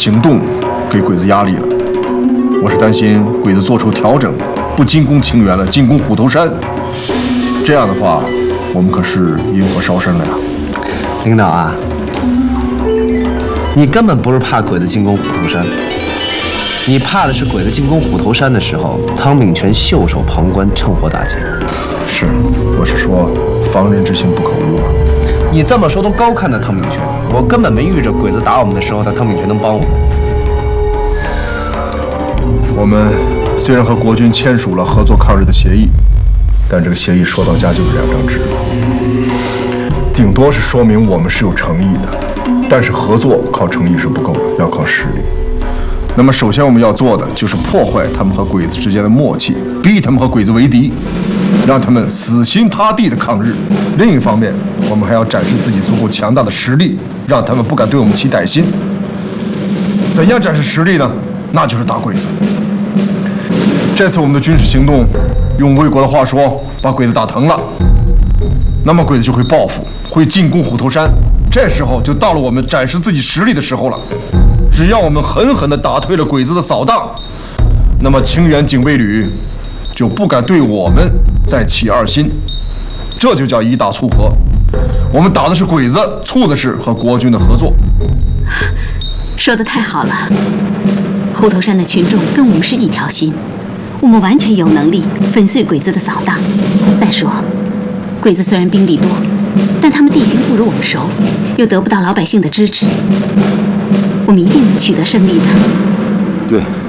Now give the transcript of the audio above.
行动给鬼子压力了。我是担心鬼子做出调整，不进攻清源了，进攻虎头山。这样的话，我们可是引火烧身了呀！ 领导啊，你根本不是怕鬼子进攻虎头山，你怕的是鬼子进攻虎头山的时候，汤秉权袖手旁观，趁火打劫。 是，我是说，防人之心不可无啊。 你这么说都高看待汤秉权，我根本没遇着鬼子打我们的时候，汤秉权能帮我们。 我们虽然和国军签署了合作抗日的协议，但这个协议说到家就是2张纸，顶多是说明我们是有诚意的，但是合作靠诚意是不够的，要靠实力。那么首先我们要做的就是破坏他们和鬼子之间的默契，逼他们和鬼子为敌，让他们死心塌地的抗日。另一方面，我们还要展示自己足够强大的实力，让他们不敢对我们起歹心。怎样展示实力呢？那就是打鬼子。这次我们的军事行动，用魏国的话说，把鬼子打疼了，那么鬼子就会报复，会进攻虎头山。这时候就到了我们展示自己实力的时候了。只要我们狠狠地打退了鬼子的扫荡，那么清源警备旅就不敢对我们再起二心。这就叫以打促和。我们打的是鬼子，促的是和国军的合作。 说得太好了，虎头山的群众跟我们是一条心，我们完全有能力粉碎鬼子的扫荡。再说，鬼子虽然兵力多，但他们地形不如我们熟，又得不到老百姓的支持，我们一定能取得胜利的。 对。